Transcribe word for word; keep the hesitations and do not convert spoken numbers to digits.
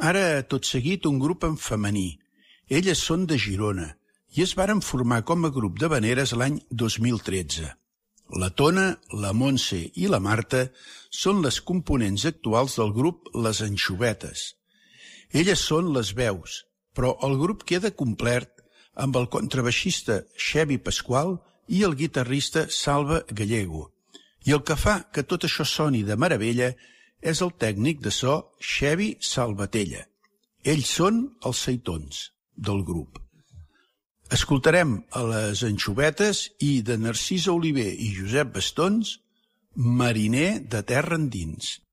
Ara, tot seguit, un grup en femení. Elles són de Girona i es varen formar com a grup d'havaneres l'any dos mil tretze. La Tona, la Montse i la Marta són les components actuals del grup Les Anxovetes. Elles són les veus, però el grup queda complet amb el contrabaixista Xevi Pasqual i el guitarrista Salva Gallego. I el que fa que tot això soni de meravella és el tècnic de so Xevi Salvatella. Ells són els seitons del grup. Escoltarem a les Anxovetes i de Narcisa Oliver i Josep Bastons, Mariner de terra endins.